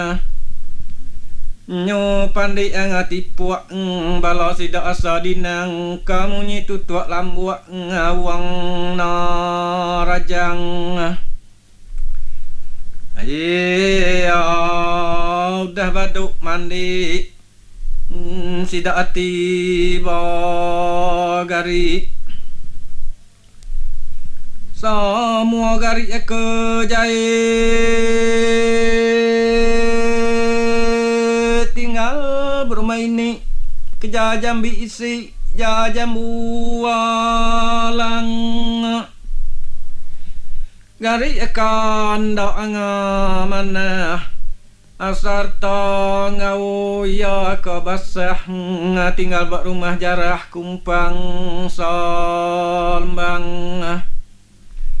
Nyo pandai angati puak bala sida asa dinang kamu nyi tutuak lambuak ngawang na rajang iya udah baduk mandi sida ati bagari semua gari ke jahit tinggal bermain ni kejajam bisi jajam bualang gari akan doang mana asarta ngau ya ke basah tinggal bak rumah jarah kumpang salmbang